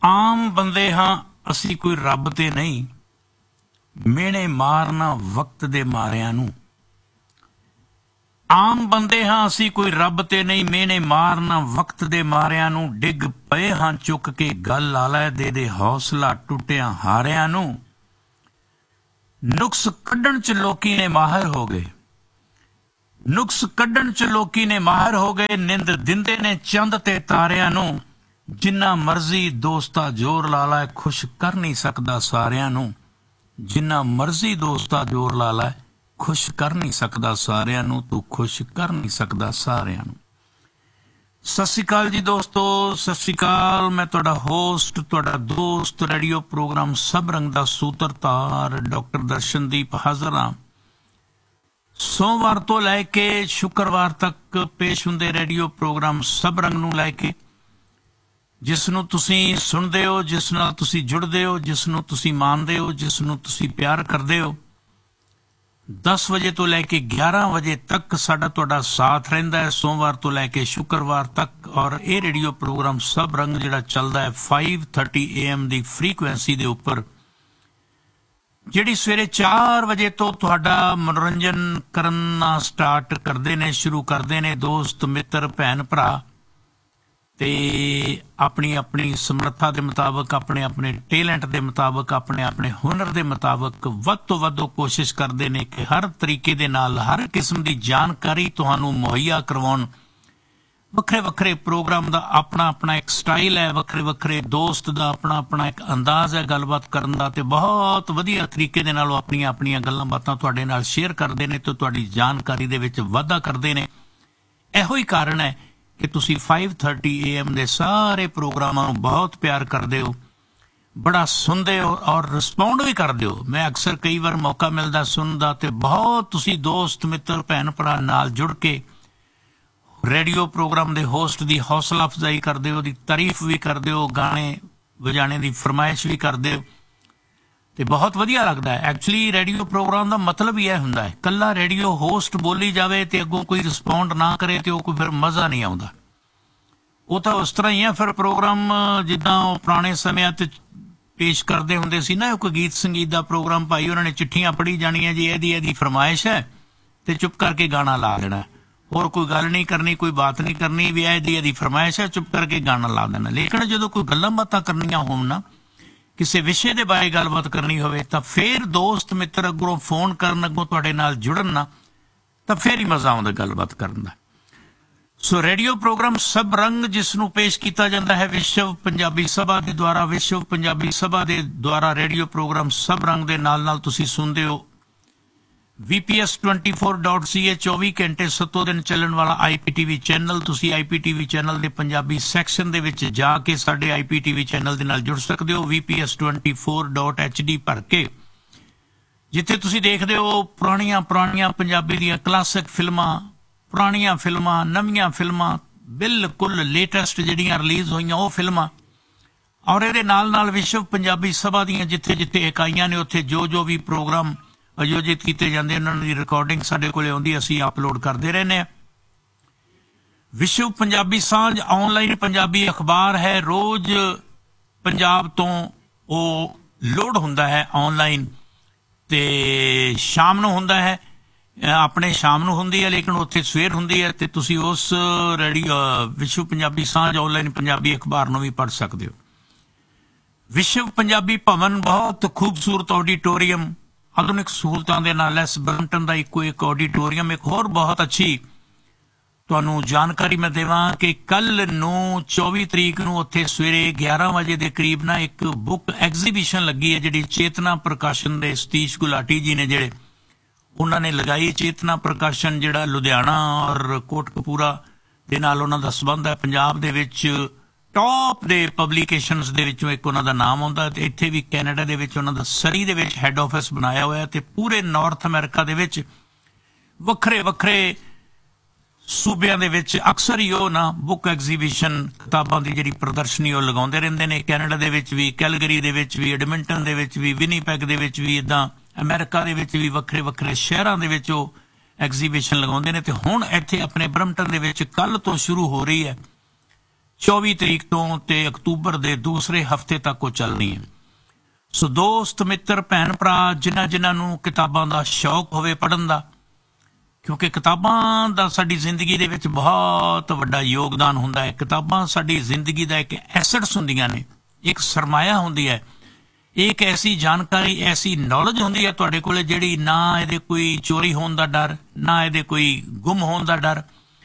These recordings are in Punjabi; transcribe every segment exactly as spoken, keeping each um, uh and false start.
ਆਮ ਬੰਦੇ ਹਾਂ ਅਸੀਂ, ਕੋਈ ਰੱਬ ਤੇ ਨਹੀਂ, ਮਿਹਣੇ ਮਾਰਨਾ ਵਕਤ ਦੇ ਮਾਰਿਆਂ ਨੂੰ। ਆਮ ਬੰਦੇ ਹਾਂ ਅਸੀਂ, ਕੋਈ ਰੱਬ ਤੇ ਨਹੀਂ, ਮਿਹਣੇ ਮਾਰਨਾ ਵਕਤ ਦੇ ਮਾਰਿਆਂ ਨੂੰ। ਡਿੱਗ ਪਏ ਹਾਂ ਚੁੱਕ ਕੇ, ਗੱਲ ਲਾ ਲੈ ਦੇ ਦੇ ਹੌਸਲਾ ਟੁੱਟਿਆਂ ਹਾਰਿਆਂ ਨੂੰ। ਨੁਕਸ ਕੱਢਣ ਚ ਲੋਕੀ ਨੇ ਮਾਹਿਰ ਹੋ ਗਏ, ਨੁਕਸ ਕੱਢਣ ਚ ਲੋਕੀ ਨੇ ਮਾਹਿਰ ਹੋ ਗਏ। ਨਿੰਦ ਦਿੰਦੇ ਨੇ ਚੰਦ ਤੇ ਤਾਰਿਆਂ ਨੂੰ। ਜਿੰਨਾ ਮਰਜ਼ੀ ਦੋਸਤਾ ਜ਼ੋਰ ਲਾ ਲੈ, ਖੁਸ਼ ਕਰ ਨਹੀਂ ਸਕਦਾ ਸਾਰਿਆਂ ਨੂੰ। ਜਿੰਨਾ ਮਰਜ਼ੀ ਦੋਸਤਾ ਜ਼ੋਰ ਲਾ ਲੈ, ਖੁਸ਼ ਕਰ ਨਹੀਂ ਸਕਦਾ ਸਾਰਿਆਂ ਨੂੰ। ਤੂੰ ਖੁਸ਼ ਕਰ ਨਹੀਂ ਸਕਦਾ ਸਾਰਿਆਂ ਨੂੰ। ਸਤਿ ਸ਼੍ਰੀ ਅਕਾਲ ਜੀ ਦੋਸਤੋ, ਸਤਿ ਸ਼੍ਰੀ ਅਕਾਲ। ਮੈਂ ਤੁਹਾਡਾ ਹੋਸਟ, ਤੁਹਾਡਾ ਦੋਸਤ, ਰੇਡੀਓ ਪ੍ਰੋਗਰਾਮ ਸਭ ਰੰਗ ਦਾ ਸੂਤਰਧਾਰ ਡਾਕਟਰ ਦਰਸ਼ਨਦੀਪ ਹਾਜ਼ਰ ਹਾਂ। ਸੋਮਵਾਰ ਤੋਂ ਲੈ ਕੇ ਸ਼ੁੱਕਰਵਾਰ ਤੱਕ ਪੇਸ਼ ਹੁੰਦੇ ਰੇਡੀਓ ਪ੍ਰੋਗਰਾਮ ਸਭ ਰੰਗ ਨੂੰ ਲੈ ਕੇ, ਜਿਸ ਨੂੰ ਤੁਸੀਂ ਸੁਣਦੇ ਹੋ, ਜਿਸ ਨਾਲ ਤੁਸੀਂ ਜੁੜਦੇ ਹੋ, ਜਿਸ ਨੂੰ ਤੁਸੀਂ ਮੰਨਦੇ ਹੋ, ਜਿਸ ਨੂੰ ਤੁਸੀਂ ਪਿਆਰ ਕਰਦੇ ਹੋ। ਦਸ ਵਜੇ ਤੋਂ ਲੈ ਕੇ ਗਿਆਰਾਂ ਵਜੇ ਤੱਕ ਸਾਡਾ ਤੁਹਾਡਾ ਸਾਥ ਰਹਿੰਦਾ ਹੈ, ਸੋਮਵਾਰ ਤੋਂ ਲੈ ਕੇ ਸ਼ੁੱਕਰਵਾਰ ਤੱਕ। ਔਰ ਇਹ ਰੇਡੀਓ ਪ੍ਰੋਗਰਾਮ ਸਭ ਰੰਗ ਜਿਹੜਾ ਚੱਲਦਾ ਹੈ five thirty A M the frequency ਦੇ ਉੱਪਰ, ਜਿਹੜੀ ਸਵੇਰੇ ਚਾਰ ਵਜੇ ਤੋਂ ਤੁਹਾਡਾ ਮਨੋਰੰਜਨ ਕਰਨਾ ਸਟਾਰਟ ਕਰਦੇ ਨੇ, ਸ਼ੁਰੂ ਕਰਦੇ ਨੇ ਦੋਸਤ ਮਿੱਤਰ ਭੈਣ ਭਰਾ। ਤੇ ਆਪਣੀ ਆਪਣੀ ਸਮਰੱਥਾ ਦੇ ਮੁਤਾਬਕ, ਆਪਣੇ ਆਪਣੇ ਟੈਲੈਂਟ ਦੇ ਮੁਤਾਬਕ, ਆਪਣੇ ਆਪਣੇ ਹੁਨਰ ਦੇ ਮੁਤਾਬਕ ਵੱਧ ਤੋਂ ਵੱਧ ਉਹ ਕੋਸ਼ਿਸ਼ ਕਰਦੇ ਨੇ ਕਿ ਹਰ ਤਰੀਕੇ ਦੇ ਨਾਲ ਹਰ ਕਿਸਮ ਦੀ ਜਾਣਕਾਰੀ ਤੁਹਾਨੂੰ ਮੁਹੱਈਆ ਕਰਵਾਉਣ। ਵੱਖਰੇ ਵੱਖਰੇ ਪ੍ਰੋਗਰਾਮ ਦਾ ਆਪਣਾ ਆਪਣਾ ਇੱਕ ਸਟਾਈਲ ਹੈ, ਵੱਖਰੇ ਵੱਖਰੇ ਦੋਸਤ ਦਾ ਆਪਣਾ ਆਪਣਾ ਇੱਕ ਅੰਦਾਜ਼ ਹੈ ਗੱਲਬਾਤ ਕਰਨ ਦਾ, ਤੇ ਬਹੁਤ ਵਧੀਆ ਤਰੀਕੇ ਦੇ ਨਾਲ ਉਹ ਆਪਣੀਆਂ ਆਪਣੀਆਂ ਗੱਲਾਂ ਬਾਤਾਂ ਤੁਹਾਡੇ ਨਾਲ ਸ਼ੇਅਰ ਕਰਦੇ ਨੇ ਤੇ ਤੁਹਾਡੀ ਜਾਣਕਾਰੀ ਦੇ ਵਿੱਚ ਵਾਧਾ ਕਰਦੇ ਨੇ। ਇਹੋ ਹੀ ਕਾਰਨ ਹੈ ਕਿ ਤੁਸੀਂ ਫਾਈਵ ਥਰਟੀ ਏ ਐਮ ਦੇ ਸਾਰੇ ਪ੍ਰੋਗਰਾਮਾਂ ਨੂੰ ਬਹੁਤ ਪਿਆਰ ਕਰਦੇ ਹੋ, ਬੜਾ ਸੁਣਦੇ ਹੋ ਔਰ ਰਿਸਪੌਂਡ ਵੀ ਕਰਦੇ ਹੋ। ਮੈਂ ਅਕਸਰ ਕਈ ਵਾਰ ਮੌਕਾ ਮਿਲਦਾ ਸੁਣਨ ਦਾ, ਤੇ ਬਹੁਤ ਤੁਸੀਂ ਦੋਸਤ ਮਿੱਤਰ ਭੈਣ ਭਰਾ ਨਾਲ ਜੁੜ ਕੇ ਰੇਡੀਓ ਪ੍ਰੋਗਰਾਮ ਦੇ ਹੋਸਟ ਦੀ ਹੌਸਲਾ ਅਫਜ਼ਾਈ ਕਰਦੇ ਹੋ, ਉਹਦੀ ਤਾਰੀਫ ਵੀ ਕਰਦੇ ਹੋ, ਗਾਣੇ ਵਜਾਣੇ ਦੀ ਫਰਮਾਇਸ਼ ਵੀ ਕਰਦੇ ਹੋ, ਤੇ ਬਹੁਤ ਵਧੀਆ ਲੱਗਦਾ ਹੈ। ਐਕਚੁਅਲੀ ਰੇਡੀਓ ਪ੍ਰੋਗਰਾਮ ਦਾ ਮਤਲਬ ਹੀ ਇਹ ਹੁੰਦਾ ਹੈ, ਕੱਲਾ ਰੇਡੀਓ ਹੋਸਟ ਬੋਲੀ ਜਾਵੇ ਤੇ ਅੱਗੋਂ ਕੋਈ ਰਿਸਪੌਂਡ ਨਾ ਕਰੇ ਤੇ ਉਹ ਕੋਈ ਫਿਰ ਮਜ਼ਾ ਨਹੀਂ ਆਉਂਦਾ। ਉਹ ਤਾਂ ਉਸ ਤਰ੍ਹਾਂ ਹੀ ਹੈ ਫਿਰ ਪ੍ਰੋਗਰਾਮ, ਜਿੱਦਾਂ ਉਹ ਪੁਰਾਣੇ ਸਮਿਆਂ 'ਤੇ ਪੇਸ਼ ਕਰਦੇ ਹੁੰਦੇ ਸੀ ਨਾ, ਕੋਈ ਗੀਤ ਸੰਗੀਤ ਦਾ ਪ੍ਰੋਗਰਾਮ, ਭਾਈ ਉਹਨਾਂ ਨੇ ਚਿੱਠੀਆਂ ਪੜ੍ਹੀ ਜਾਣੀਆਂ ਜੀ, ਇਹਦੀ ਇਹਦੀ ਫਰਮਾਇਸ਼ ਹੈ, ਤੇ ਚੁੱਪ ਕਰਕੇ ਗਾਣਾ ਲਾ ਦੇਣਾ। ਹੋਰ ਕੋਈ ਗੱਲ ਨਹੀਂ ਕਰਨੀ, ਕੋਈ ਬਾਤ ਨਹੀਂ ਕਰਨੀ, ਵੀ ਇਹਦੀ ਇਹਦੀ ਫਰਮਾਇਸ਼ ਹੈ, ਚੁੱਪ ਕਰਕੇ ਗਾਣਾ ਲਾ ਦੇਣਾ। ਲੇਕਿਨ ਜਦੋਂ ਕੋਈ ਗੱਲਾਂ ਬਾਤਾਂ ਕਰਨੀਆਂ ਹੋਣ ਨਾ, ਕਿਸੇ ਵਿਸ਼ੇ ਦੇ ਬਾਰੇ ਗੱਲਬਾਤ ਕਰਨੀ ਹੋਵੇ, ਤਾਂ ਫਿਰ ਦੋਸਤ ਮਿੱਤਰ ਅੱਗੋਂ ਫੋਨ ਕਰਨ, ਅੱਗੋਂ ਤੁਹਾਡੇ ਨਾਲ ਜੁੜਨ ਨਾ, ਤਾਂ ਫਿਰ ਹੀ ਮਜ਼ਾ ਆਉਂਦਾ ਗੱਲਬਾਤ ਕਰਨ ਦਾ। ਸੋ ਰੇਡੀਓ ਪ੍ਰੋਗਰਾਮ ਸਭ ਰੰਗ, ਜਿਸ ਨੂੰ ਪੇਸ਼ ਕੀਤਾ ਜਾਂਦਾ ਹੈ ਵਿਸ਼ਵ ਪੰਜਾਬੀ ਸਭਾ ਦੇ ਦੁਆਰਾ, ਵਿਸ਼ਵ ਪੰਜਾਬੀ ਸਭਾ ਦੇ ਦੁਆਰਾ ਰੇਡੀਓ ਪ੍ਰੋਗਰਾਮ ਸਭ ਰੰਗ ਦੇ ਨਾਲ ਨਾਲ ਤੁਸੀਂ ਸੁਣਦੇ ਹੋ ਵੀ P S twenty four dot ਸੀ ਏ, ਚੌਵੀ ਘੰਟੇ ਸੱਤੋਂ ਦਿਨ ਚੱਲਣ ਵਾਲਾ ਆਈ ਪੀ ਟੀ ਵੀ ਚੈਨਲ। ਤੁਸੀਂ ਆਈ ਪੀ ਟੀ ਵੀ ਚੈਨਲ ਦੇ ਪੰਜਾਬੀ ਸੈਕਸ਼ਨ ਦੇ ਵਿੱਚ ਜਾ ਕੇ ਸਾਡੇ ਆਈ ਪੀ ਟੀ ਵੀ ਚੈਨਲ ਦੇ ਨਾਲ ਜੁੜ ਸਕਦੇ ਹੋ, ਵੀ P S twenty four dot H D ਭਰ ਕੇ, ਜਿੱਥੇ ਤੁਸੀਂ ਦੇਖਦੇ ਹੋ ਪੁਰਾਣੀਆਂ ਪੁਰਾਣੀਆਂ ਪੰਜਾਬੀ ਦੀਆਂ ਕਲਾਸਿਕ ਫਿਲਮਾਂ, ਪੁਰਾਣੀਆਂ ਫਿਲਮਾਂ, ਨਵੀਆਂ ਫਿਲਮਾਂ, ਬਿਲਕੁਲ ਲੇਟੈਸਟ ਜਿਹੜੀਆਂ ਰਿਲੀਜ਼ ਹੋਈਆਂ ਉਹ ਫਿਲਮਾਂ। ਔਰ ਇਹਦੇ ਨਾਲ ਨਾਲ ਵਿਸ਼ਵ ਪੰਜਾਬੀ ਸਭਾ ਦੀਆਂ ਜਿੱਥੇ ਜਿੱਥੇ ਇਕਾਈਆਂ ਨੇ, ਉੱਥੇ ਜੋ ਜੋ ਵੀ ਪ੍ਰੋਗਰਾਮ ਆਯੋਜਿਤ ਕੀਤੇ ਜਾਂਦੇ, ਉਹਨਾਂ ਦੀ ਰਿਕਾਰਡਿੰਗ ਸਾਡੇ ਕੋਲ ਆਉਂਦੀ, ਅਸੀਂ ਅਪਲੋਡ ਕਰਦੇ ਰਹਿੰਦੇ ਹਾਂ। ਵਿਸ਼ਵ ਪੰਜਾਬੀ ਸਾਂਝ ਆਨਲਾਈਨ ਪੰਜਾਬੀ ਅਖਬਾਰ ਹੈ, ਰੋਜ਼ ਪੰਜਾਬ ਤੋਂ ਉਹ ਲੋਡ ਹੁੰਦਾ ਹੈ ਆਨਲਾਈਨ, ਤੇ ਸ਼ਾਮ ਨੂੰ ਹੁੰਦਾ ਹੈ, ਆਪਣੇ ਸ਼ਾਮ ਨੂੰ ਹੁੰਦੀ ਹੈ, ਲੇਕਿਨ ਉੱਥੇ ਸਵੇਰ ਹੁੰਦੀ ਹੈ, ਤੇ ਤੁਸੀਂ ਉਸ ਰੇਡੀਓ ਵਿਸ਼ਵ ਪੰਜਾਬੀ ਸਾਂਝ ਆਨਲਾਈਨ ਪੰਜਾਬੀ ਅਖਬਾਰ ਨੂੰ ਵੀ ਪੜ੍ਹ ਸਕਦੇ ਹੋ। ਵਿਸ਼ਵ ਪੰਜਾਬੀ ਭਵਨ ਬਹੁਤ ਖੂਬਸੂਰਤ ਆਡੀਟੋਰੀਅਮ, ਆਧੁਨਿਕ ਸਹੂਲਤਾਂ ਦੇ ਨਾਲ ਲੈਸ ਬਰਮਟਨ ਦਾ ਇੱਕੋ ਇੱਕ ਆਡੀਟੋਰੀਅਮ। ਇੱਕ ਹੋਰ ਬਹੁਤ ਅੱਛੀ ਤੁਹਾਨੂੰ ਜਾਣਕਾਰੀ ਮੈਂ ਦੇਵਾਂ ਕਿ ਕੱਲ੍ਹ ਨੂੰ ਚੌਵੀ ਤਰੀਕ ਨੂੰ ਉੱਥੇ ਸਵੇਰੇ ਗਿਆਰਾਂ ਵਜੇ ਦੇ ਕਰੀਬ ਨਾ ਇੱਕ ਬੁੱਕ ਐਗਜ਼ੀਬਿਸ਼ਨ ਲੱਗੀ ਹੈ, ਜਿਹੜੀ ਚੇਤਨਾ ਪ੍ਰਕਾਸ਼ਨ ਦੇ ਸਤੀਸ਼ ਗੁਲਾਟੀ ਜੀ ਨੇ ਜਿਹੜੇ ਉਹਨਾਂ ਨੇ ਲਗਾਈ। ਚੇਤਨਾ ਪ੍ਰਕਾਸ਼ਨ ਜਿਹੜਾ ਲੁਧਿਆਣਾ ਔਰ ਕੋਟਕਪੂਰਾ ਦੇ ਨਾਲ ਉਹਨਾਂ ਦਾ ਸੰਬੰਧ ਹੈ, ਪੰਜਾਬ ਦੇ ਵਿੱਚ ਟੌਪ ਦੇ ਪਬਲੀਕੇਸ਼ਨਸ ਦੇ ਵਿੱਚੋਂ ਇੱਕ ਉਹਨਾਂ ਦਾ ਨਾਮ ਆਉਂਦਾ, ਤੇ ਇੱਥੇ ਵੀ ਕੈਨੇਡਾ ਦੇ ਵਿੱਚ ਉਹਨਾਂ ਦਾ ਸਰੀ ਦੇ ਵਿੱਚ ਹੈੱਡ ਆਫਿਸ ਬਣਾਇਆ ਹੋਇਆ, ਤੇ ਪੂਰੇ ਨਾਰਥ ਅਮਰੀਕਾ ਦੇ ਵਿੱਚ ਵੱਖਰੇ ਵੱਖਰੇ ਸੂਬਿਆਂ ਦੇ ਵਿੱਚ ਅਕਸਰ ਹੀ ਉਹ ਨਾ ਬੁੱਕ ਐਗਜ਼ੀਬਿਸ਼ਨ, ਕਿਤਾਬਾਂ ਦੀ ਜਿਹੜੀ ਪ੍ਰਦਰਸ਼ਨੀ ਉਹ ਲਗਾਉਂਦੇ ਰਹਿੰਦੇ ਨੇ। ਕੈਨੇਡਾ ਦੇ ਵਿੱਚ ਵੀ, ਕੈਲਗਰੀ ਦੇ ਵਿੱਚ ਵੀ, ਐਡਮਿੰਟਨ ਦੇ ਵਿੱਚ ਵੀ, ਵਿਨੀਪੈਗ ਦੇ ਵਿੱਚ ਵੀ, ਇੱਦਾਂ ਅਮਰੀਕਾ ਦੇ ਵਿੱਚ ਵੀ ਵੱਖਰੇ ਵੱਖਰੇ ਸ਼ਹਿਰਾਂ ਦੇ ਵਿੱਚ ਉਹ ਐਗਜ਼ੀਬਿਸ਼ਨ ਲਗਾਉਂਦੇ ਨੇ। ਤੇ ਹੁਣ ਇੱਥੇ ਆਪਣੇ ਬਰਮਟਨ ਦੇ ਵਿੱਚ ਕੱਲ੍ਹ ਤੋਂ ਸ਼ੁਰੂ ਹੋ ਰਹੀ ਹੈ चौबी तरीक तो ते अक्तूबर के दूसरे हफ्ते तक वो चलनी है। सो दोस्त मित्र भैन भरा जिन्हां जिन्हां नूं किताबां दा शौक होवे पढ़न दा, क्योंकि किताबां दा साडी जिंदगी दे विच बहुत वड्डा योगदान हुंदा है। किताबां साडी जिंदगी दा एक एसेट्स हुंदियां ने, एक सरमाया हुंदी है, एक ऐसी जानकारी ऐसी नॉलेज हुंदी है तुहाडे कोले जिहड़ी ना इहदे कोई चोरी होण दा डर, ना इहदे कोई गुम होण दा डर,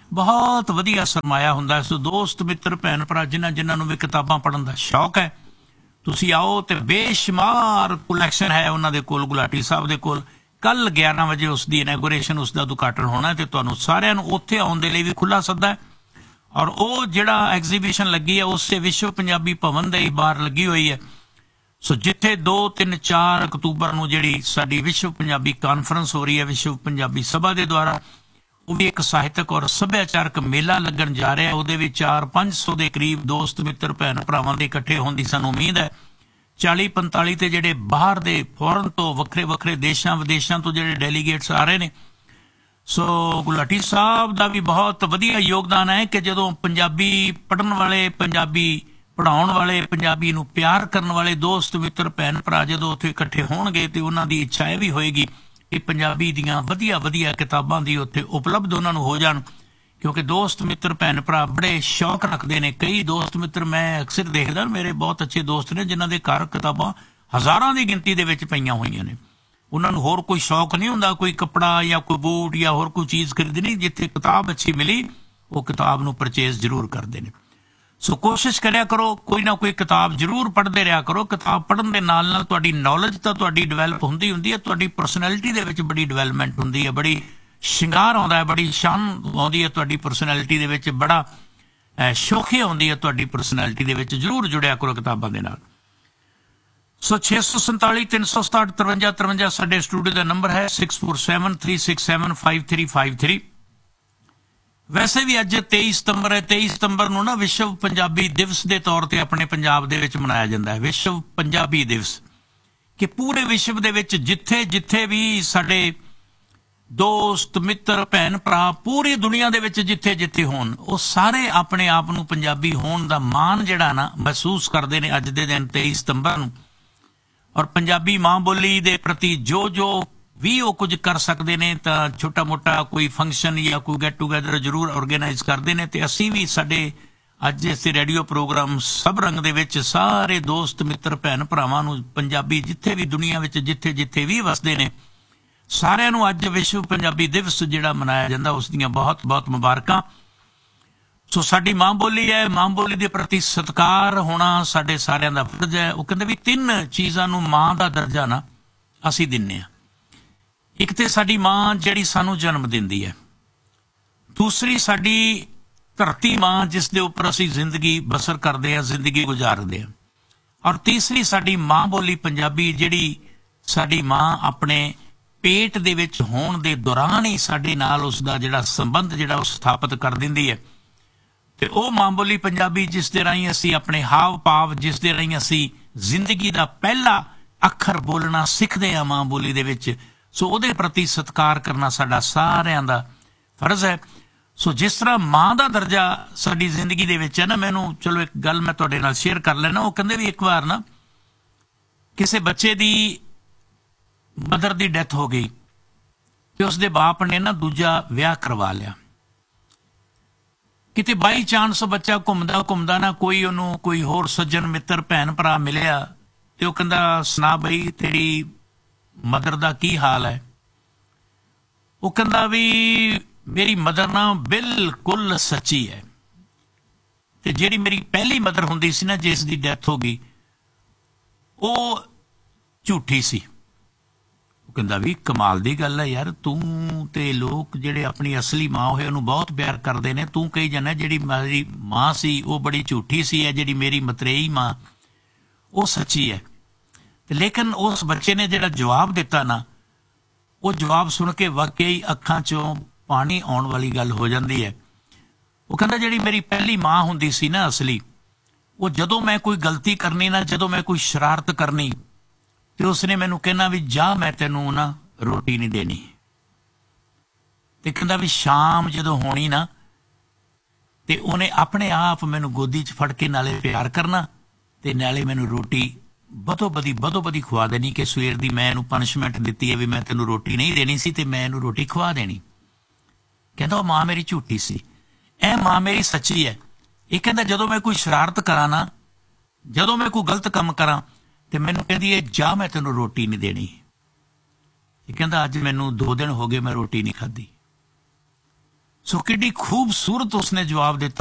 बहुत वधिया सरमाया हुंदा है। सो दोस्त मित्र भैन भरा जिन्हां जिन्हां नूं भी किताबां पढ़न दा शौक है, तुसीं आओ ते बेशुमार कलैक्शन है उन्हां दे कोल, गुलाटी साहब दे कोल। कल ग्यारह बजे उसकी इनैगोरेशन उसका उद्घाटन होना है, तो तुहानूं सारिआं नूं उत्थे आउण दे लई भी खुला सद्दा है। और वो जिहड़ा एग्जीबिशन लगी है उस विश्व पंजाबी भवन दे बाहर लगी हुई है। सो जिथे दो तीन चार अक्तूबर नूं जिहड़ी साडी विश्व पंजाबी कानफ्रेंस हो रही है विश्व पंजाबी सभा के द्वारा, वो भी एक साहित्यक और सभ्याचारक मेला लगन जा रहा है। उहदे विच चार पाँच सौ के करीब दोस्त मित्र भैन भरावां दे इकट्ठे होण दी सानूं उम्मीद है। चाली पंताली ते जिहड़े बाहर दे फॉरन तो वक्रे वक्रे देशां विदेशां तो जिहड़े डेलीगेट्स आ रहे ने। सो गुलाटी साहब दा भी बहुत वधिया योगदान है कि जदों पंजाबी पढ़न वाले, पंजाबी पढ़ाउण वाले, पंजाबी नूं प्यार करन वाले दोस्त मित्र भैन भरा जदों उत्थे इकट्ठे होणगे ते उन्हां दी इच्छा इह भी होएगी कि पंजाबी दीआं वधिया वधिया किताबां दी उत्थे उपलब्ध उन्हां नूं हो जाण, क्योंकि दोस्त मित्र भैन भरा बड़े शौक रखते हैं। कई दोस्त मित्र मैं अक्सर देखदा, मेरे बहुत अच्छे दोस्त ने जिन्हां दे घर किताबां हज़ारां की गिनती दे विच पईयां होईयां ने। उन्हां नूं होर कोई शौक नहीं हुंदा, कोई कपड़ा या कोई बूट या होर कोई चीज़ खरीदनी, जिथे किताब अच्छी मिली वो किताब नूं परचेज जरूर करते हैं। सो कोशिश करिया करो, कोई ना कोई किताब जरूर पढ़ते रहा करो। किताब पढ़न दे नाल नाल तुहाडी नॉलेज तां तुहाडी डिवेलप हुंदी हुंदी है, तुहाडी परसनैलिटी दे विच बड़ी डिवेलपमेंट हुंदी है, बड़ी शिंगार आउंदा है, बड़ी शान आउंदी है तुहाडी परसनैलिटी दे विच, बड़ा शौखी आउंदी है तुहाडी परसनैलिटी दे विच। जरूर जुड़िया करो किताबां दे नाल। सो छे सौ संताली तीन सौ सताहठ तरवंजा तरवंजा साडे स्टूडियो का नंबर है, six four seven three six seven five three five three. वैसे भी अज तेईस सितंबर है, तेईस सितंबर नूं ना विश्व पंजाबी दिवस के तौर पर अपने पंजाब दे विच मनाया जाता है, विश्व पंजाबी दिवस। कि पूरे विश्व दे विच जिथे जिथे भी साडे दोस्त मित्र भैन भरा पूरी दुनिया दे विच जिथे जिथे होण, वो सारे अपने आप नूं पंजाबी होण दा मान जिहड़ा ना महसूस करते हैं अज दे दिन तेईस सितंबर नूं। और पंजाबी माँ बोली दे प्रति जो जो भी वो कुछ कर सकते हैं, तो छोटा मोटा कोई फंक्शन या कोई गैट टूगैदर जरूर ऑर्गेनाइज करते हैं। तो असीं भी साडे अज इस रेडियो प्रोग्राम सब रंग दे विच सारे दोस्त मित्र भैन भरावां नूं पंजाबी जिथे भी दुनिया विच जिथे जिथे भी वसदे ने सारिआं नूं अज विश्व पंजाबी दिवस जिहड़ा मनाया जांदा उस दीआं बहुत बहुत मुबारकां। सो साडी माँ बोली है, माँ बोली के प्रति सत्कार होना साडे सारिआं दा फर्ज है। वो कहंदे भी तीन चीज़ां नूं माँ दा दर्जा ना असीं दिंदे आ। एक तो साडी माँ जिहड़ी सानूं जन्म दिंदी है, दूसरी साडी धरती माँ जिस दे उपर असीं जिंदगी बसर करते हैं, जिंदगी गुजारते हैं, और तीसरी साडी माँ बोली पंजाबी जिहड़ी साडी माँ अपने पेट दे विच होण दे दौरान ही साडे नाल उसका जिहड़ा संबंध जिहड़ा वो स्थापित कर दिंदी है। ते ओह माँ बोली पंजाबी जिस दे राहीं असीं अपने हाव भाव, जिस दे राहीं असीं जिंदगी दा पहला अखर बोलना सीखते हैं माँ बोली दे विच। सो उहदे प्रति सत्कार करना साडा सारिआं दा फर्ज है। सो जिस तरह माँ का दर्जा साडी जिंदगी दे विच है ना, मैनूं चलो एक गल मैं तुहाडे नाल शेयर कर लेना। वो कहंदे भी एक बार ना किसी बच्चे दी मदर दी डैथ हो गई ते उसदे बाप ने ना दूजा विआह करवा लिया। किते बाई चांस बच्चा घुमदा घुमदा ना कोई उहनूं कोई होर सज्जन मित्र भैन भरा मिलिया ते वो कहंदा सुना बई तेरी मदर दा की हाल है। वो कहंदा भी मेरी मदर ना बिल्कुल सच्ची है, ते जिहड़ी मेरी पहली मदर हुंदी सी ना जिस दी डैथ हो गई वो झूठी सी। वो कहंदा भी कमाल दी गल है यार, तू ते लोग जिहड़े अपनी असली माँ होए उहनूं बहुत प्यार करदे ने, तू कही जाना जिहड़ी मेरी माँ सी वो बड़ी झूठी सी है, जिहड़ी मेरी मतरेई माँ वो सच्ची है। लेकिन उस बच्चे ने जिहड़ा जवाब दिता ना, वो जवाब सुन के वाकई अखां चों पानी आउण वाली गल हो जाती है। वो कहंदा जिहड़ी मेरी पहली माँ हुंदी सी ना असली, वो जदों मैं कोई गलती करनी ना, जदों मैं कोई शरारत करनी तो उसने मैनूं कहना भी जा मैं तैनूं ना रोटी नहीं देनी। ते कहंदा भी शाम जदों होनी ना ਤੇ ਉਹਨੇ ਆਪਣੇ ਆਪ ਮੈਨੂੰ ਗੋਦੀ 'ਚ ਫੜ ਕੇ ਨਾਲੇ ਪਿਆਰ ਕਰਨਾ ਤੇ ਨਾਲੇ ਮੈਨੂੰ ਰੋਟੀ ਬਦੋ ਬਦੀ ਬਦੋ ਬਦੀ ਖਵਾ ਦੇਣੀ ਕਿ ਸਵੇਰ ਦੀ ਮੈਂ ਇਹਨੂੰ ਪਨਿਸ਼ਮੈਂਟ ਦਿੱਤੀ ਹੈ ਵੀ ਮੈਂ ਤੈਨੂੰ ਰੋਟੀ ਨਹੀਂ ਦੇਣੀ ਸੀ ਤੇ ਮੈਂ ਇਹਨੂੰ ਰੋਟੀ ਖਵਾ ਦੇਣੀ। ਕਹਿੰਦਾ ਉਹ ਮਾਂ ਮੇਰੀ ਝੂਠੀ ਸੀ, ਇਹ ਮਾਂ ਮੇਰੀ ਸੱਚੀ ਹੈ। ਇਹ ਕਹਿੰਦਾ ਜਦੋਂ ਮੈਂ ਕੋਈ ਸ਼ਰਾਰਤ ਕਰਾਂ ਨਾ, ਜਦੋਂ ਮੈਂ ਕੋਈ ਗਲਤ ਕੰਮ ਕਰਾਂ ਤੇ ਮੈਨੂੰ ਕਹਿੰਦੀ ਹੈ ਜਾ ਮੈਂ ਤੈਨੂੰ ਰੋਟੀ ਨਹੀਂ ਦੇਣੀ। ਇਹ ਕਹਿੰਦਾ ਅੱਜ ਮੈਨੂੰ ਦੋ ਦਿਨ ਹੋ ਗਏ ਮੈਂ ਰੋਟੀ ਨਹੀਂ ਖਾਧੀ। ਸੋ ਕਿੱਡੀ ਖੂਬਸੂਰਤ ਉਸਨੇ ਜਵਾਬ ਦਿੱਤਾ।